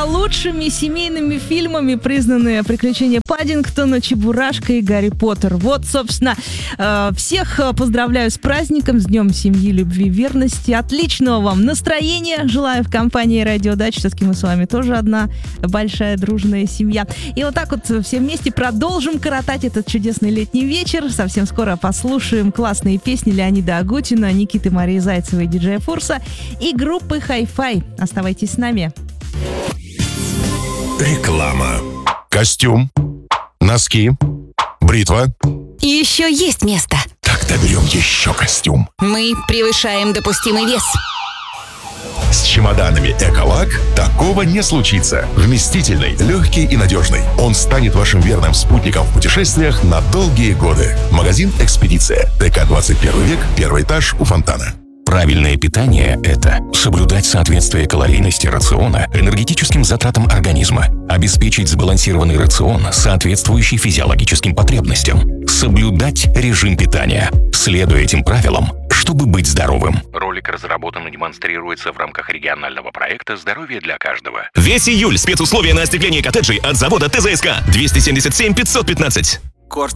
лучшими семейными фильмами признаны «Приключения Паддингтона», «Чебурашка» и «Гарри Поттер». Вот, собственно, всех поздравляю с праздником, с Днем семьи, любви, верности. Отличного вам настроения желаю в компании «Радио Дача». Все-таки мы с вами тоже одна большая дружная семья. И вот так вот все вместе продолжим коротать этот чудесный летний вечер. Совсем скоро послушаем классные песни Леонида Агутина, Никиты Марии Зайцевой, диджея Фурса и группы Hi-Fi. Оставайтесь с нами. Реклама. Костюм, носки, бритва. И еще есть место. Тогда берем еще костюм. Мы превышаем допустимый вес. С чемоданами «Эколак» такого не случится. Вместительный, легкий и надежный. Он станет вашим верным спутником в путешествиях на долгие годы. Магазин «Экспедиция». ТК 21 век, 1 этаж у фонтана. Правильное питание – это соблюдать соответствие калорийности рациона энергетическим затратам организма, обеспечить сбалансированный рацион, соответствующий физиологическим потребностям, соблюдать режим питания, следуя этим правилам, чтобы быть здоровым. Ролик разработан и демонстрируется в рамках регионального проекта «Здоровье для каждого». Весь июль спецусловия на остекление коттеджей от завода ТЗСК. 277 515. Корт